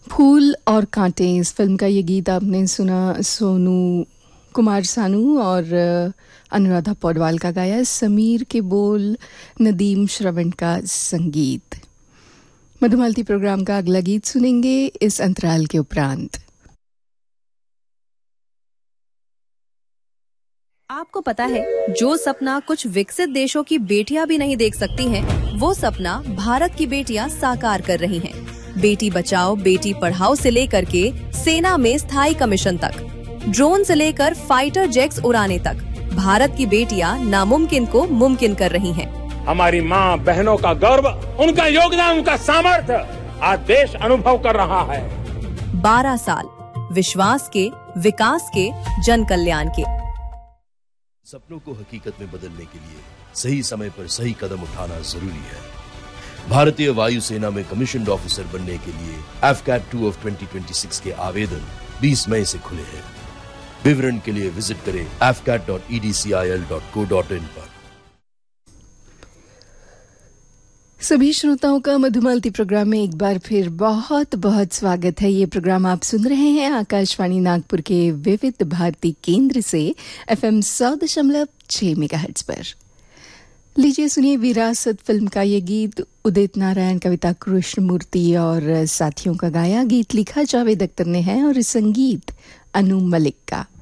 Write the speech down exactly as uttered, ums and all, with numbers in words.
फूल और कांटे इस फिल्म का ये गीत आपने सुना। सोनू कुमार सानू और अनुराधा पौडवाल का गाया, समीर के बोल, नदीम श्रवण का संगीत। मधुमालती प्रोग्राम का अगला गीत सुनेंगे इस अंतराल के उपरांत। आपको पता है, जो सपना कुछ विकसित देशों की बेटियां भी नहीं देख सकती हैं, वो सपना भारत की बेटियां साकार कर रही हैं। बेटी बचाओ बेटी पढ़ाओ से लेकर के सेना में स्थायी कमीशन तक, ड्रोन से लेकर फाइटर जेट्स उड़ाने तक, भारत की बेटियां नामुमकिन को मुमकिन कर रही हैं। हमारी माँ बहनों का गर्व, उनका योगदान, उनका सामर्थ्य आज देश अनुभव कर रहा है। बारह साल विश्वास के, विकास के, जन कल्याण के। सपनों को हकीकत में बदलने के लिए सही समय पर सही कदम उठाना जरूरी है। भारतीय वायुसेना में कमीशन्ड ऑफिसर बनने के लिए F cat two of twenty twenty six के आवेदन बीस मई से खुले हैं। विवरण के लिए विजिट करें F cat dot E D C I L dot co dot in पर। सभी श्रोताओं का मधुमालती प्रोग्राम में एक बार फिर बहुत बहुत स्वागत है। ये प्रोग्राम आप सुन रहे हैं आकाशवाणी नागपुर के विविध भारती केंद्र से एफएम सौ दशमलव छह मेगाहर्ट्ज पर। लीजिए सुनिए विरासत फिल्म का ये गीत। उदित नारायण, कविता कृष्णमूर्ति और साथियों का गाया। गीत लिखा जावेद अख्तर ने है और संगीत अनु मलिक का।